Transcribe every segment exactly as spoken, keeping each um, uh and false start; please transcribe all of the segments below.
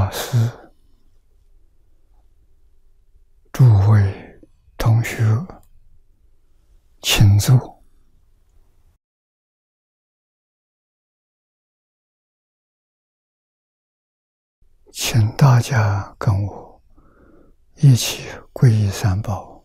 法师、诸位同学，请坐。请大家跟我一起皈依三宝。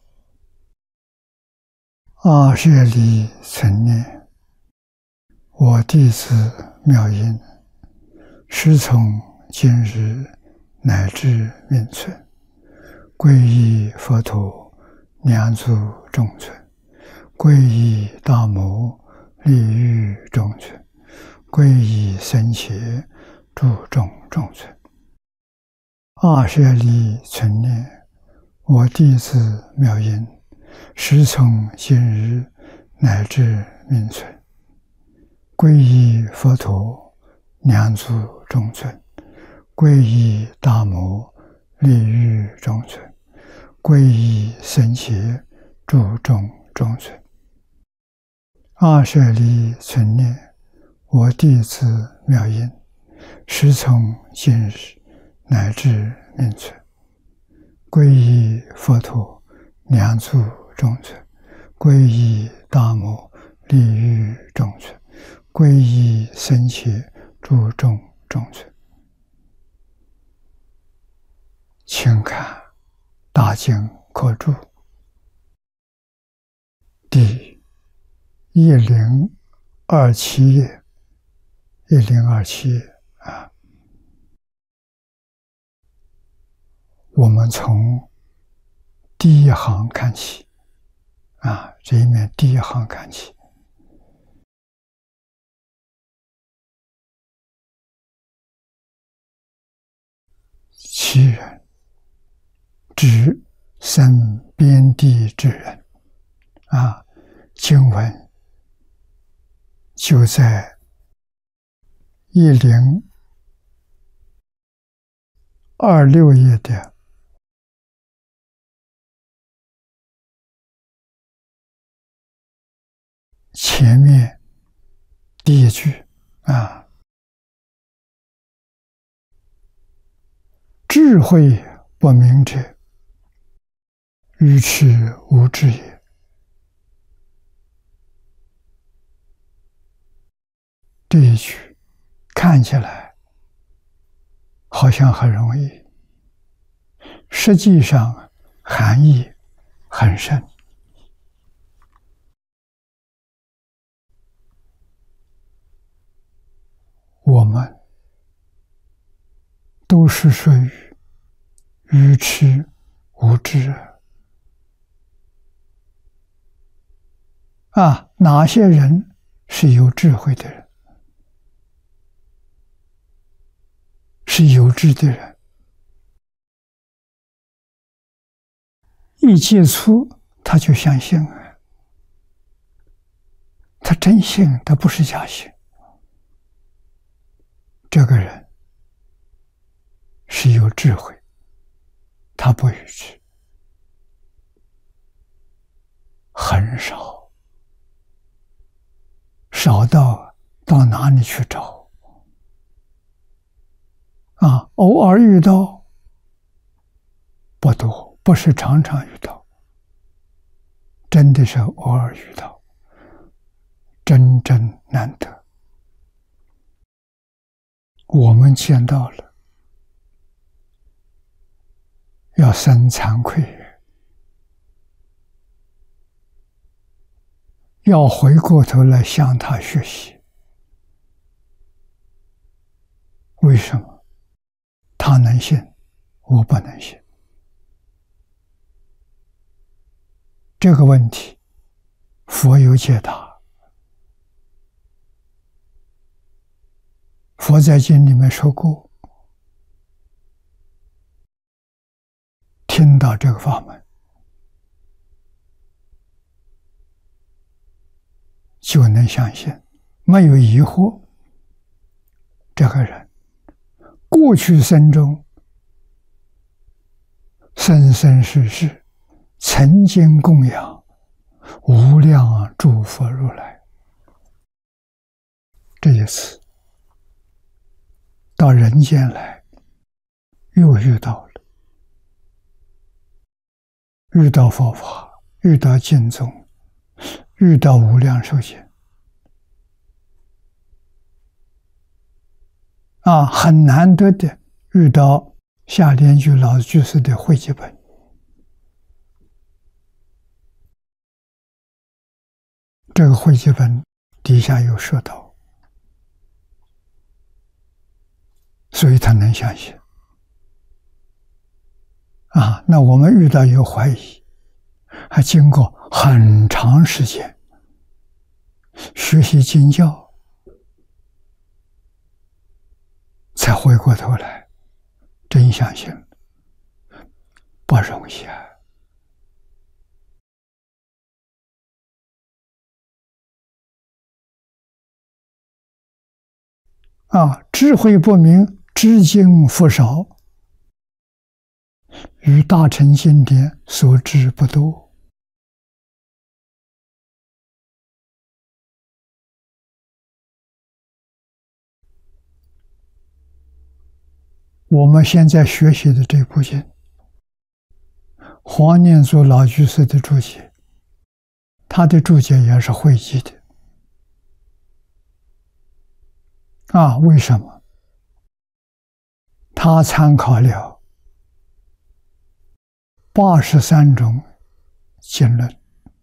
阿舍利存念，我弟子妙音，师从今日乃至命存，皈依佛陀，两足中尊；皈依大摩，利欲中尊；皈依僧伽，注重中尊。阿舍利存念，我弟子妙音，师从今日乃至命存，皈依佛陀，两足中尊；皈依大摩，利欲中尊；皈依僧伽，注重中尊。阿舍利存念，我弟子妙音，师从今日乃至命存，皈依佛陀，两足中尊；皈依大摩，利欲中尊；皈依僧伽，注重中尊。请看大经科注第一零二七页，一零二七页啊。我们从第一行看起啊，这一面第一行看起。其人，指生边地之人啊。经文就在一零二六页的前面第一句啊，智慧不明者，愚痴无知也。这一句看起来好像很容易，实际上含义很深。我们都是属于愚痴无知啊！哪些人是有智慧的人，是有智的人？一接触他就相信了，他真信，他不是假信。这个人是有智慧，他不愚痴，很少，少到到哪里去找啊？偶尔遇到不多，不是常常遇到，真的是偶尔遇到，真正难得。我们见到了，要生惭愧，要回过头来向他学习。为什么？他能信，我不能信。这个问题，佛有解答。佛在经里面说过，听到这个法门，就能相信，没有疑惑。这个人过去生中生生世世曾经供养无量诸佛如来，这一次到人间来， 又遇到了，遇到佛法，遇到经宗，遇到无量寿经啊，很难得的遇到下莲居老居士的汇集本。这个汇集本底下有说道，所以他能相信。啊，那我们遇到有怀疑，还经过很长时间学习经教，才回过头来真相信，不容易啊！啊，智慧不明，知经复少，与大乘经典所知不多。我们现在学习的这部经，黄念祖老居士的注解，他的注解也是汇集的。啊，为什么？他参考了八十三种经论，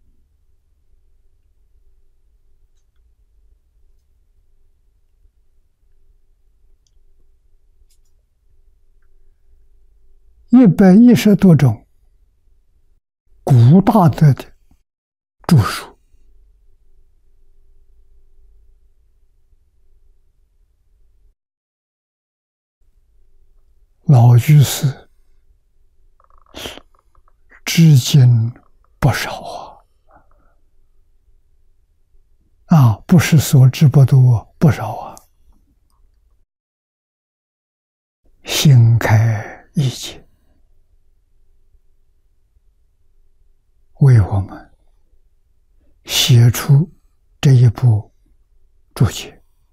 一百一十多种古大德的著述，老居士知经不少啊！啊，不是所知不多，不少啊！心开意解，为我们写出这一部注解。